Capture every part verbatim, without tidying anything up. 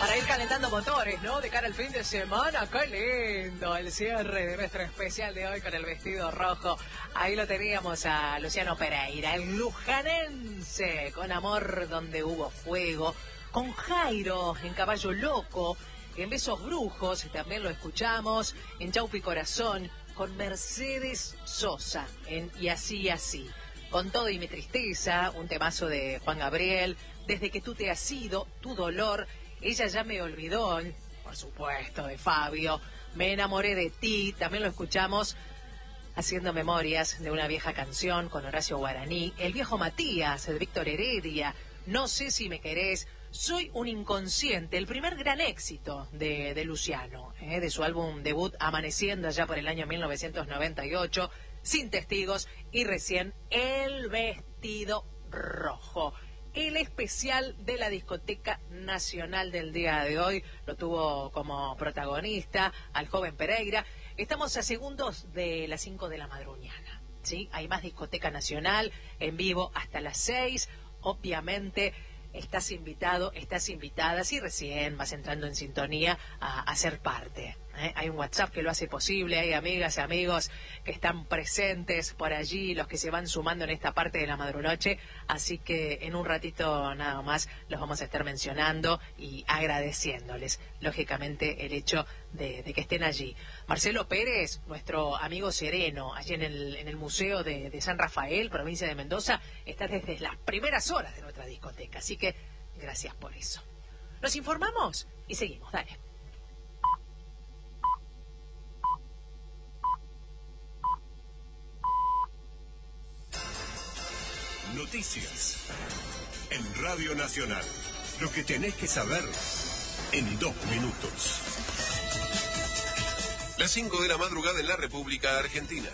Para ir calentando motores, ¿no? De cara al fin de semana, qué lindo el cierre de nuestro especial de hoy con el vestido rojo. Ahí lo teníamos a Luciano Pereira, el lujanense, con Amor donde hubo fuego, con Jairo en Caballo Loco, en Besos Brujos, también lo escuchamos, en Chaupi Corazón, con Mercedes Sosa, en Y así, así. Con Todo y mi tristeza, un temazo de Juan Gabriel, Desde que tú te has ido, Tu dolor, Ella ya me olvidó, por supuesto, de Fabio, Me enamoré de ti, también lo escuchamos haciendo memorias de una vieja canción con Horacio Guaraní, El viejo Matías, de Víctor Heredia, No sé si me querés, Soy un inconsciente, el primer gran éxito de, de Luciano, eh, de su álbum debut Amaneciendo allá por el año mil novecientos noventa y ocho, Sin testigos y recién El vestido rojo. El especial de la Discoteca Nacional del día de hoy lo tuvo como protagonista al joven Pereira. Estamos a segundos de las cinco de la madrugada, ¿sí? Hay más Discoteca Nacional en vivo hasta las seis. Obviamente estás invitado, estás invitada, si recién vas entrando en sintonía, a, a ser parte. ¿eh? Hay un WhatsApp que lo hace posible, hay amigas y amigos que están presentes por allí, los que se van sumando en esta parte de la madrunoche, así que en un ratito nada más los vamos a estar mencionando y agradeciéndoles, lógicamente, el hecho de, de que estén allí. Marcelo Pérez, nuestro amigo sereno, allí en el, en el Museo de, de San Rafael, provincia de Mendoza, está desde las primeras horas de nuestra discoteca, así que gracias por eso. Nos informamos y seguimos, dale. Noticias en Radio Nacional. Lo que tenés que saber en dos minutos. Las cinco de la madrugada en la República Argentina.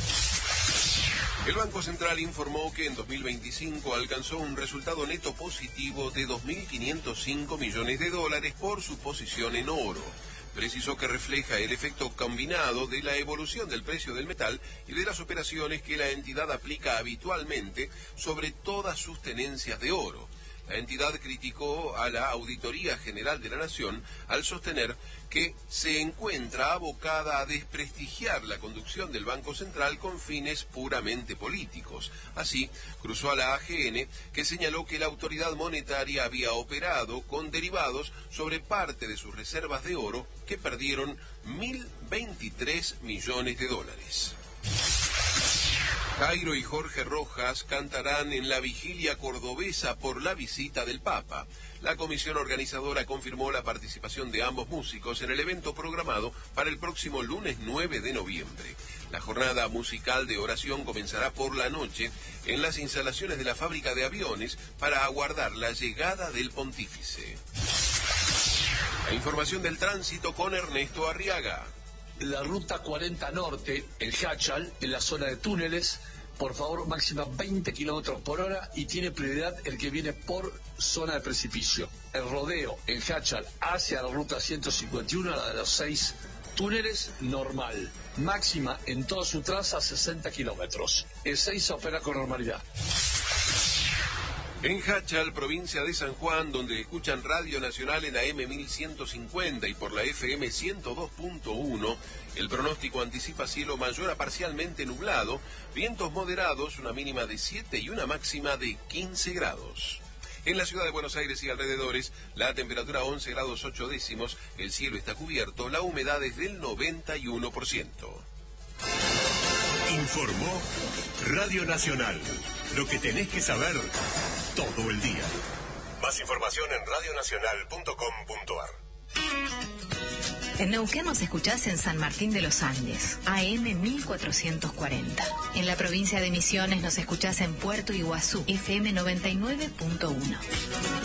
El Banco Central informó que en dos mil veinticinco alcanzó un resultado neto positivo de dos mil quinientos cinco millones de dólares por su posición en oro. Precisó que refleja el efecto combinado de la evolución del precio del metal y de las operaciones que la entidad aplica habitualmente sobre todas sus tenencias de oro. La entidad criticó a la Auditoría General de la Nación al sostener que se encuentra abocada a desprestigiar la conducción del Banco Central con fines puramente políticos. Así, cruzó a la A G N, que señaló que la autoridad monetaria había operado con derivados sobre parte de sus reservas de oro, que perdieron mil veintitrés millones de dólares. Jairo y Jorge Rojas cantarán en la vigilia cordobesa por la visita del Papa. La comisión organizadora confirmó la participación de ambos músicos en el evento programado para el próximo lunes nueve de noviembre. La jornada musical de oración comenzará por la noche en las instalaciones de la fábrica de aviones para aguardar la llegada del pontífice. La información del tránsito con Ernesto Arriaga. La ruta cuarenta Norte, el Hachal, en la zona de túneles, por favor, máxima veinte kilómetros por hora y tiene prioridad el que viene por zona de precipicio. El rodeo, el Hachal, hacia la ruta ciento cincuenta y uno, la de los seis túneles, normal. Máxima en toda su traza sesenta kilómetros. El seis opera con normalidad. En Hachal, provincia de San Juan, donde escuchan Radio Nacional en A M mil ciento cincuenta y por la F M ciento dos punto uno, el pronóstico anticipa cielo mayor a parcialmente nublado, vientos moderados, una mínima de siete y una máxima de quince grados. En la ciudad de Buenos Aires y alrededores, la temperatura once grados ocho décimos, el cielo está cubierto, la humedad es del noventa y uno por ciento. Informó Radio Nacional. Lo que tenés que saber todo el día. Más información en radio nacional punto com punto a r. En Neuquén nos escuchás en San Martín de los Andes, A M mil cuatrocientos cuarenta. En la provincia de Misiones nos escuchás en Puerto Iguazú, F M noventa y nueve punto uno.